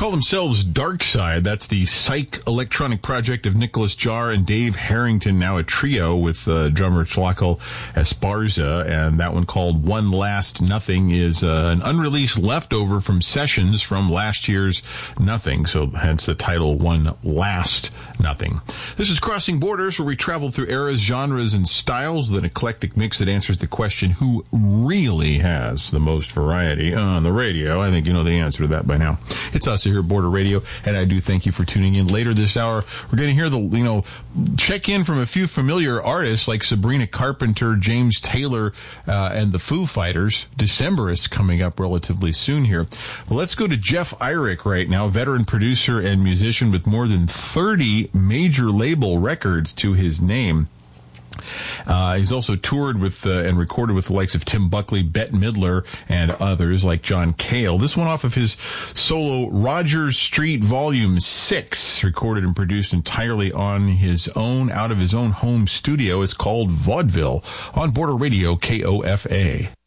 call themselves Dark Side. That's the psych electronic project of Nicholas Jarre and Dave Harrington, now a trio with drummer Tlako Esparza, and that one called One Last Nothing is an unreleased leftover from sessions from last year's Nothing, so hence the title One Last Nothing. This is Crossing Borders, where we travel through eras, genres, and styles with an eclectic mix that answers the question, who really has the most variety on the radio? I think you know the answer to that by now. It's us here at Border Radio, and I do thank you for tuning in. Later this hour, we're going to hear the, check in from a few familiar artists like Sabrina Carpenter, James Taylor, and the Foo Fighters. December is coming up relatively soon here. Well, let's go to Jeff Eyrich right now, veteran producer and musician with more than 30 major label records to his name. He's also toured with and recorded with the likes of Tim Buckley, Bette Midler, and others like John Cale. This one off of his solo Rogers Street Volume 6, recorded and produced entirely on his own, out of his own home studio. It's called Vaudeville on Border Radio, KOFA.